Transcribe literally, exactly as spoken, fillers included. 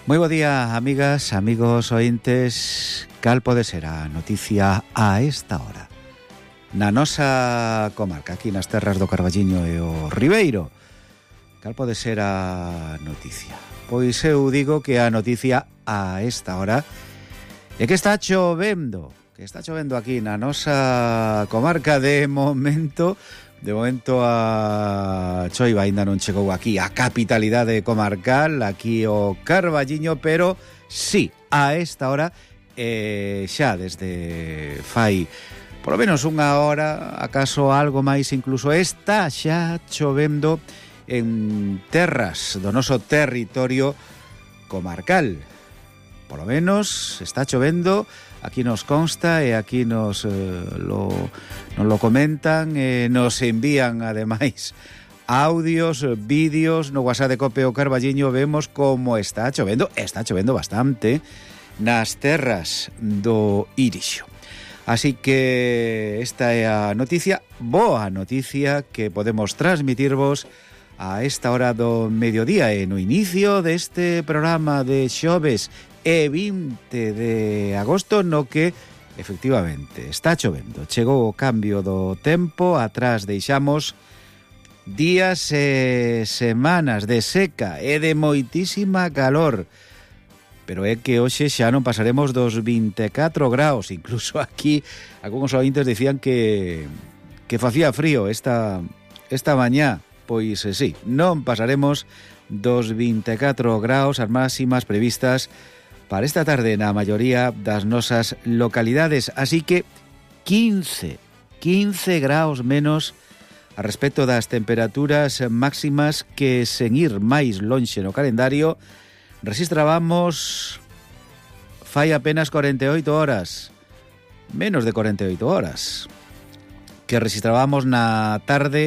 Moi bo día, amigas, amigos, ointes. Cal pode ser a noticia a esta hora? Na nosa comarca, aquí nas terras do Carballiño e o Ribeiro. Cal pode ser a noticia? Pois eu digo que a noticia a esta hora é que está chovendo, que está chovendo aquí na nosa comarca de momento. De momento a choiva aínda non chegou aquí a capitalidade comarcal, aquí o Carballiño, pero sí, a esta hora, eh, xa desde fai polo menos unha hora, acaso algo máis incluso, está xa chovendo en terras do noso territorio comarcal. Polo menos está chovendo, aquí nos consta e aquí nos, eh, lo, nos lo comentan, e nos envían ademais audios, vídeos no WhatsApp de Cope o Carballiño. Vemos como está chovendo, está chovendo bastante nas terras do Irixo. Así que esta é a noticia, boa noticia que podemos transmitirvos a esta hora do mediodía e no inicio deste programa de xoves e vinte de agosto, no que efectivamente está chovendo. Chegou o cambio do tempo, atrás deixamos días e semanas de seca e de moitísima calor. Pero é que hoxe xa non pasaremos dos vinte e catro graus, incluso aquí algúns ointes dicían que que facía frío esta esta mañá. Pois sí, non pasaremos dos vinte e catro graus, as máximas previstas para esta tarde na maioría das nosas localidades, así que quince, quince graus menos a respecto das temperaturas máximas que, sen ir máis lonxe no calendario, rexistrábamos fai apenas cuarenta e oito horas, menos de cuarenta e oito horas, que rexistrábamos na tarde